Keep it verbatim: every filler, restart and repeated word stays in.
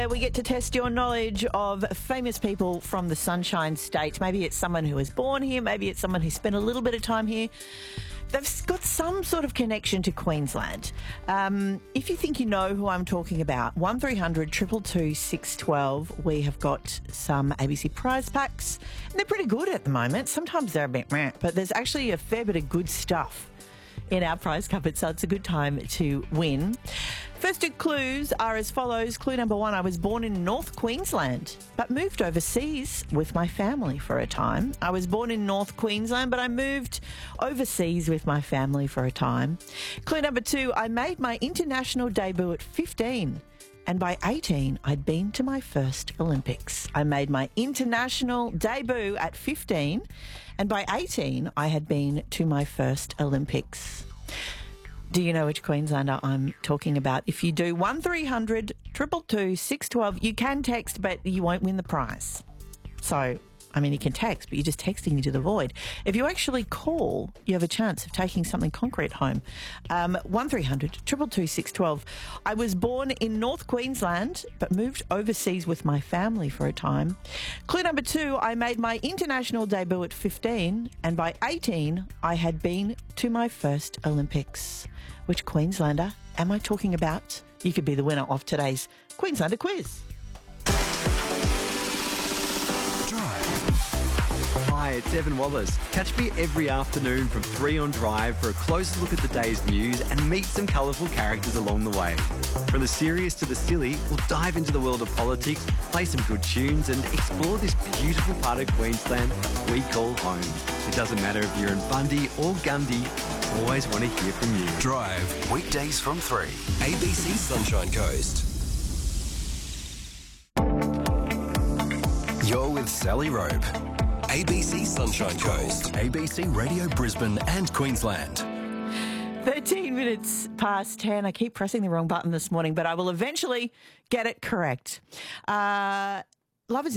We get to test your knowledge of famous people from the Sunshine State. Maybe it's someone who was born here, maybe it's someone who spent a little bit of time here. They've got some sort of connection to Queensland. Um, if you think you know who I'm talking about, one three hundred two two two six one two. We have got some A B C prize packs. And they're pretty good at the moment. Sometimes they're a bit meh, but there's actually a fair bit of good stuff in our prize cupboard, so it's a good time to win. First two clues are as follows. Clue number one, I was born in North Queensland, but moved overseas with my family for a time. I was born in North Queensland, but I moved overseas with my family for a time. Clue number two, I made my international debut at fifteen. And by eighteen, I'd been to my first Olympics. I made my international debut at fifteen, and by eighteen, I had been to my first Olympics. Do you know which Queenslander I'm talking about? If you do, one three hundred two two two six one two, you can text, but you won't win the prize. So, I mean, you can text, but you're just texting into the void. If you actually call, you have a chance of taking something concrete home. Um, one three hundred two two two six one two. I was born in North Queensland, but moved overseas with my family for a time. Clue number two, I made my international debut at fifteen, and by eighteen, I had been to my first Olympics. Which Queenslander am I talking about? You could be the winner of today's Queenslander quiz. Hi, it's Evan Wallace. Catch me every afternoon from three on Drive for a closer look at the day's news and meet some colourful characters along the way. From the serious to the silly, we'll dive into the world of politics, play some good tunes and explore this beautiful part of Queensland we call home. It doesn't matter if you're in Bundy or Gundy, always want to hear from you. Drive, weekdays from three. A B C Sunshine Coast. You're with Sally Rope. A B C Sunshine Coast, A B C Radio Brisbane and Queensland. thirteen minutes past ten. I keep pressing the wrong button this morning, but I will eventually get it correct. Uh, love is